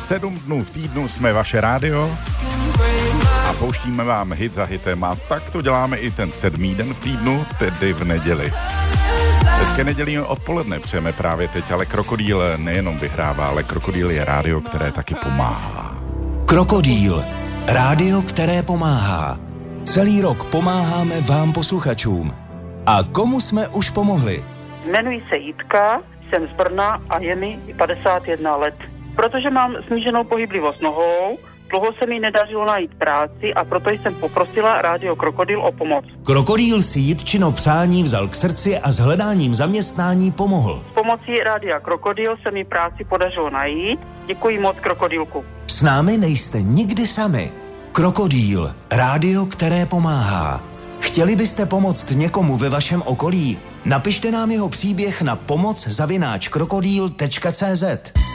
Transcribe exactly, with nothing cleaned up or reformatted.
Sedm dnů v týdnu jsme vaše rádio a pouštíme vám hit za hitem a tak to děláme i ten sedmý den v týdnu, tedy v neděli. Hezké nedělí odpoledne přejeme právě teď, ale Krokodýl nejenom vyhrává, ale Krokodýl je rádio, které taky pomáhá. Krokodýl, rádio, které pomáhá. Celý rok pomáháme vám posluchačům. A komu jsme už pomohli? Jmenuji se Jitka, jsem z Brna a je mi padesát jedna let. Protože mám sníženou pohyblivost nohou, dlouho se mi nedařilo najít práci a proto jsem poprosila rádio Krokodýl o pomoc. Krokodýl si Jitčino přání vzal k srdci a s hledáním zaměstnání pomohl. S pomocí rádia Krokodýl se mi práci podařilo najít. Děkuji moc, Krokodýlku. S námi nejste nikdy sami. Krokodýl, rádio, které pomáhá. Chtěli byste pomoct někomu ve vašem okolí? Napište nám jeho příběh na pomoc zavináč krokodýl tečka cé zet.